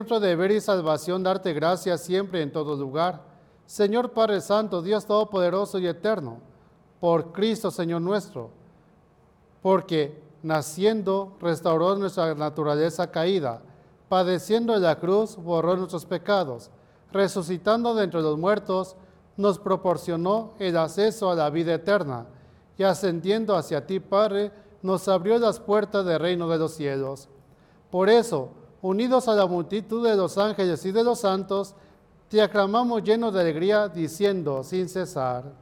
Nuestro deber y salvación, darte gracias siempre en todo lugar. Señor Padre Santo, Dios Todopoderoso y Eterno, por Cristo, Señor nuestro, porque naciendo restauró nuestra naturaleza caída, padeciendo en la cruz borró nuestros pecados, resucitando de entre los muertos, nos proporcionó el acceso a la vida eterna, y ascendiendo hacia ti, Padre, nos abrió las puertas del reino de los cielos. Por eso, unidos a la multitud de los ángeles y de los santos, te aclamamos llenos de alegría, diciendo sin cesar: